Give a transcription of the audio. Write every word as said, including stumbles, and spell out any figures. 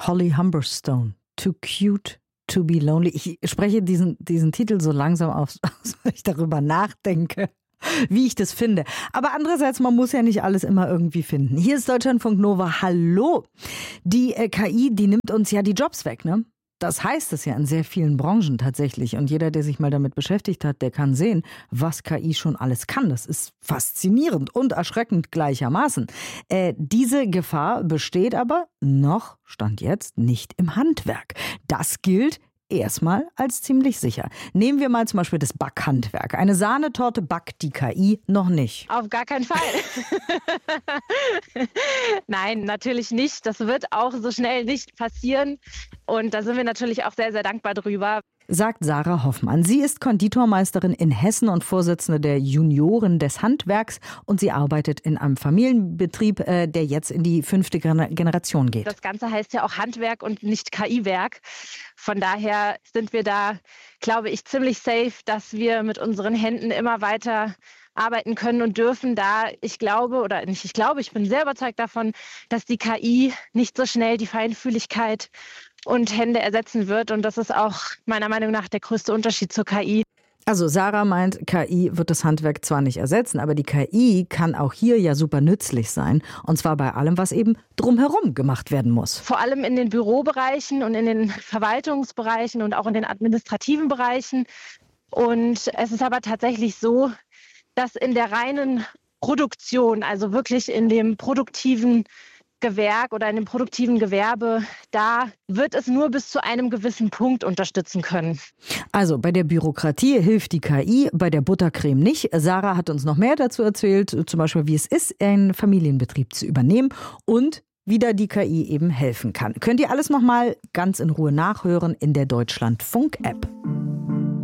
Holly Humberstone, Too Cute to be Lonely. Ich spreche diesen, diesen Titel so langsam aus, weil ich darüber nachdenke, wie ich das finde. Aber andererseits, man muss ja nicht alles immer irgendwie finden. Hier ist Deutschlandfunk Nova. Hallo. Die äh, K I, die nimmt uns ja die Jobs weg, ne? Das heißt es ja in sehr vielen Branchen tatsächlich. Und jeder, der sich mal damit beschäftigt hat, der kann sehen, was K I schon alles kann. Das ist faszinierend und erschreckend gleichermaßen. Äh, diese Gefahr besteht aber noch, Stand jetzt, nicht im Handwerk. Das gilt erstmal als ziemlich sicher. Nehmen wir mal zum Beispiel das Backhandwerk. Eine Sahnetorte backt die K I noch nicht. Auf gar keinen Fall. Nein, natürlich nicht. Das wird auch so schnell nicht passieren. Und da sind wir natürlich auch sehr, sehr dankbar drüber. Sagt Sarah Hoffmann. Sie ist Konditormeisterin in Hessen und Vorsitzende der Junioren des Handwerks. Und sie arbeitet in einem Familienbetrieb, äh, der jetzt in die fünfte Generation geht. Das Ganze heißt ja auch Handwerk und nicht K I-Werk. Von daher sind wir da, glaube ich, ziemlich safe, dass wir mit unseren Händen immer weiter arbeiten können und dürfen, da ich glaube, oder nicht ich glaube, ich bin sehr überzeugt davon, dass die K I nicht so schnell die Feinfühligkeit und Hände ersetzen wird. Und das ist auch meiner Meinung nach der größte Unterschied zur K I. Also Sarah meint, K I wird das Handwerk zwar nicht ersetzen, aber die K I kann auch hier ja super nützlich sein. Und zwar bei allem, was eben drumherum gemacht werden muss. Vor allem in den Bürobereichen und in den Verwaltungsbereichen und auch in den administrativen Bereichen. Und es ist aber tatsächlich so, dass in der reinen Produktion, also wirklich in dem produktiven Gewerk oder in dem produktiven Gewerbe, da wird es nur bis zu einem gewissen Punkt unterstützen können. Also bei der Bürokratie hilft die K I, bei der Buttercreme nicht. Sarah hat uns noch mehr dazu erzählt, zum Beispiel wie es ist, einen Familienbetrieb zu übernehmen und wie da die K I eben helfen kann. Könnt ihr alles nochmal ganz in Ruhe nachhören in der Deutschlandfunk-App.